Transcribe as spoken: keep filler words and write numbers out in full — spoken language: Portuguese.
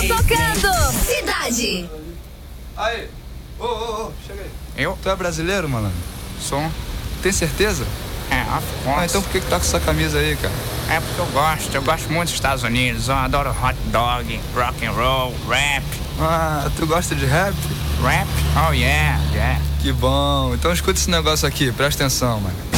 Tocando. Cidade. Aí. Ô, ô, ô, chega aí. Eu? Tu é brasileiro, malandro? Sou. Tem certeza? É, of course. Ah, então por que que tá com essa camisa aí, cara? É porque eu gosto, eu gosto muito dos Estados Unidos. Eu adoro hot dog, rock and roll, rap. Ah, tu gosta de rap? Rap? Oh yeah, yeah. Que bom. Então escuta esse negócio aqui, presta atenção, mano.